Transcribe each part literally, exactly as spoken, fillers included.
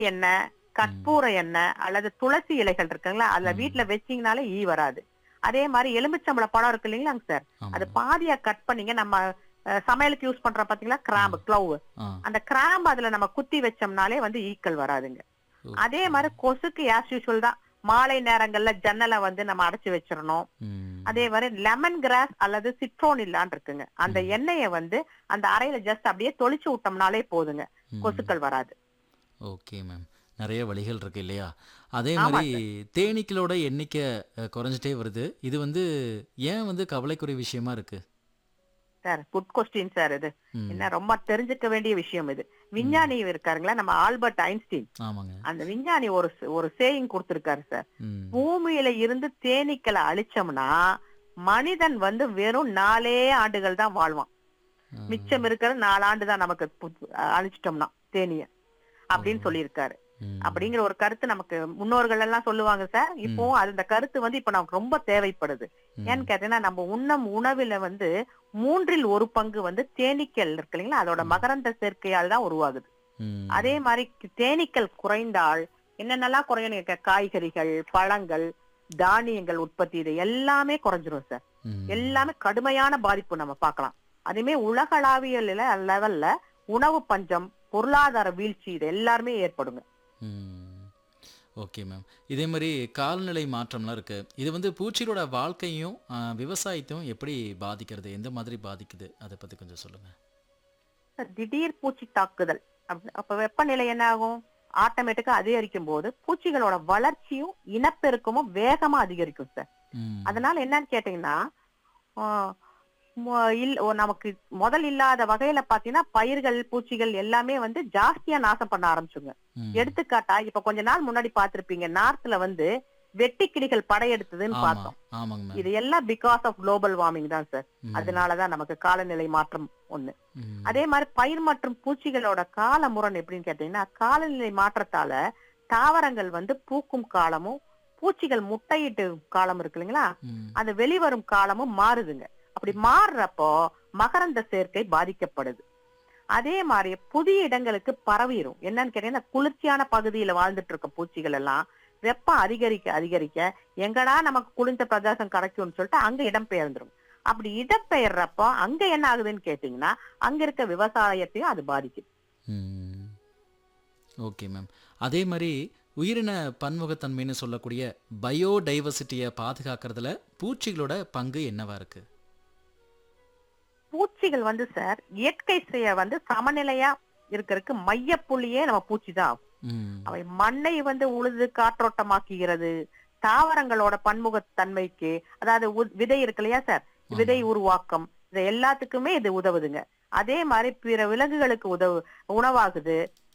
எண்ணெய், ம். கற்பூர எண்ணெய் அல்லது துளசி இலைகள் இருக்குங்களா, அதுல வீட்ல ம். வச்சீங்கனாலே ஈ வராது. அதே மாரி எலுமிச்சம்பழ பழம் இருக்கு இல்லைங்களாங்க சார், அது ஆமாங்க. பாதியா கட் பண்ணீங்க. நம்ம அ சமையலுக்கு யூஸ் பண்றோம் பாத்தீங்களா ஆ. கிராம்பு, க்ளோவ். ஆ. அந்த கிராம்பு அதுல நம்ம குத்தி வச்சோம்னாலே வந்து ஈக்கள் வராதுங்க. அதே ஓகே. மாரி கொசுக்கு ஆஸ் யூசுவல் தான். மாலை நேரங்கள்ல ஜன்னல வந்து நம்ம அடைச்சு வச்சிரணும். அதே ம். மாரி லெமன் கிராஸ் அல்லது சிட்ரோனில்லான்னு இருக்குங்க. அந்த ம். எண்ணெய வந்து அந்த அறையில ஜஸ்ட் அப்படியே தொளிச்சு விட்டோம்னாலே போதுங்க. ம். கொசுக்கள் வராது. Okay ma'am. நெறைய வழிகள் இருக்கு இல்லையா? அதே ஆமா மாரி சார். தேனீக்களோட எண்ணிக்கை அ குறைஞ்சிட்டே வருது. இது வந்து ஏன் வந்து கவலைக்குரிய விஷயமா இருக்கு? சார் குட் கொஸ்டின் சார் இது. என்ன ம். ரொம்ப தெரிஞ்சுக்க வேண்டிய விஷயம் இது. ம். விஞ்ஞானி இருக்காருங்களா, நம்ம ஆல்பர்ட் ஐன்ஸ்டீன். ஆமாங்க. அந்த விஞ்ஞானி ஒரு ஸ் ஒரு சேயிங் குடுத்திருக்காரு சார். ம். பூமியில இருந்து தேனீக்கள அழிச்சோம்னா, மனிதன் வந்து வெறும் நாலே ஆண்டுகள் தான் வாழ்வான். ஆ. மிச்சம் இருக்கிற நாலு ஆண்டு தான் நமக்கு புத் அழிச்சிட்டோம்னா தேனீய. ஓ! அப்படின்னு சொல்லியிருக்காரு. ம். அப்படிங்கிற ஒரு கருத்து நமக்கு முன்னோர்கள் எல்லாம் சொல்லுவாங்க சார். இப்போ ம். அந்த கருத்து வந்து இப்ப நமக்கு ரொம்ப தேவைப்படுது. ஏன்னு ம். கேட்டீங்கன்னா, நம்ம உண்ணும் உணவில வந்து மூன்றில் ஒரு பங்கு வந்து தேனீக்கள் இருக்கு இல்லைங்களா, அதோட ம். மகரந்த சேர்க்கையால் தான் உருவாகுது. அதே ம். மாரி தேனீக்கள் குறைந்தால் என்னென்னலாம் குறையும்னு கேக்க காய்கறிகள், பழங்கள், தானியங்கள் உற்பத்தி இது எல்லாமே குறைஞ்சிரும் சார். ம். எல்லாமே கடுமையான பாதிப்பு நம்ம பார்க்கலாம். அதுமே உலகளாவிய லெவல்ல உணவு பஞ்சம், பொருளாதார வீழ்ச்சி இது எல்லாருமே ஏற்படுங்க. ம். Okay ma'am. இதே மாரி காலநிலை மாற்றம்லாம் இருக்கு. இது வந்து பூச்சிகளோட வாழ்க்கையும், அ விவசாயத்தையும் எப்படி பாதிக்கிறது? எந்த மாதிரி பாதிக்குது? அத பத்தி கொஞ்சம் சொல்லுங்க. திடீர் பூச்சி தாக்குதல். அப் அப்ப வெப்பநிலை என்ன ஆகும்? ஆட்டோமேட்டிக்கா அதிகரிக்கும் போது பூச்சிகளோட வளர்ச்சியும், இனப்பெருக்கமும் வேகமா அதிகரிக்கும் சார். ம். அதனால என்னன்னு கேட்டீங்கன்னா, ஆ மொ இல் ஒ நமக்கு முதல் இல்லாத வகையில பார்த்தீங்கன்னா, பயிர்கள், பூச்சிகள் எல்லாமே வந்து ஜாஸ்தியா நாசம் பண்ண ஆரம்பிச்சுங்க. ம். எடுத்துக்காட்டா, இப்ப கொஞ்ச நாள் முன்னாடி பார்த்திருப்பீங்க. நார்த்ல வந்து வெட்டுக்கிளிகள் படையெடுத்ததுன்னு ஆமா. பார்த்தோம். ஆமாங்க மேம். இது எல்லாம் பிகாஸ் ஆஃப் குளோபல் வார்மிங் தான் சார். ம். அதனால தான் நமக்கு காலநிலை மாற்றம் ஒண்ணு. ம். அதே மாரி பயிர் மற்றும் பூச்சிகளோட கால முரண் எப்படின்னு கேட்டீங்கன்னா, காலநிலை மாற்றத்தால தாவரங்கள் வந்து பூக்கும் காலமும், பூச்சிகள் முட்டையிட்டு காலம் இருக்கு இல்லைங்களா, ம். அது வெளிவரும் காலமும் மாறுதுங்க. அப்படி மாறுறப்போ மகரந்த சேர்க்கை பாதிக்கப்படுது. அதே மாரி புதிய இடங்களுக்கு பரவிரும். என்னன்னு கேட்டீங்கன்னா, குளிர்ச்சியான பகுதியில வாழ்ந்துட்டு இருக்க பூச்சிகள் எல்லாம் வெப்பம் அதிகரிக்க அதிகரிக்க எங்கடா நமக்கு குளிர்ந்த பிரதேசம் கிடைக்கும்னு சொல்லிட்டு அங்க இடம்பெயர்ந்துரும். அப்படி இடம்பெயர்றப்போ அங்க என்ன ஆகுதுன்னு கேட்டீங்கன்னா, அங்க இருக்க விவசாயத்தையும் அது பாதிக்குது. ம். Okay ma'am. அதே மாரி உயிரின பன்முகத்தன்மைன்னு சொல்லக்கூடிய பயோடைவர்சிட்டிய பாதுகாக்கிறதுல பூச்சிகளோட பங்கு என்னவா இருக்கு? பூச்சிகள் வந்து சார் இயற்கை செய்ய வந்து சமநிலையா இருக்கறதுக்கு மையப்புள்ளியே நம்ம பூச்சி தான் ஆகும். ம். அவை மண்ணை வந்து உழுது காற்றோட்டமாக்குகிறது. தாவரங்களோட பன்முகத்தன்மைக்கு, அதாவது உ- விதை இருக்கு இல்லையா சார், விதை ஆமாங்க. உருவாக்கம், இது எல்லாத்துக்குமே இது உதவுதுங்க. அதே மாதிரி பிற விலங்குகளுக்கு உதவு உணவாகுது.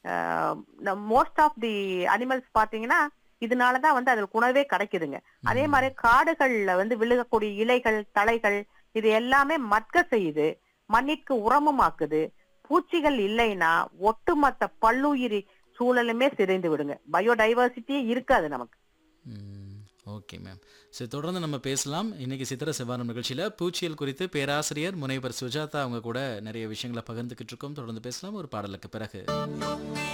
மோஸ்ட் ஆஃப் தி அனிமல்ஸ் பாத்தீங்கன்னா இதனாலதான் வந்து அதுக்கு உணவே கிடைக்குதுங்க. அதே மாதிரி ம். காடுகள்ல வந்து விழுகக்கூடிய இலைகள், தழைகள் இது எல்லாமே மட்க செய்யுது, மண்ணிற்கு உரமும் ஆக்குது. பூச்சிகள் இல்லைன்னா ஒட்டுமொத்த பல்லுயிரி சூழலுமே சிதைந்து விடுங்க. பயோடைவர்சிட்டியே இருக்காது நமக்கு. ம். Okay ma'am. சரி, தொடர்ந்து நம்ம பேசலாம். இன்னைக்கு சித்திர செவ்வானம் நிகழ்ச்சியில பூச்சியல் குறித்து பேராசிரியர் முனைவர் சுஜாதா அவங்க கூட நிறைய விஷயங்கள பகிர்ந்துக்கிட்டு இருக்கோம். தொடர்ந்து பேசலாம் ஒரு பாடலுக்கு பிறகு.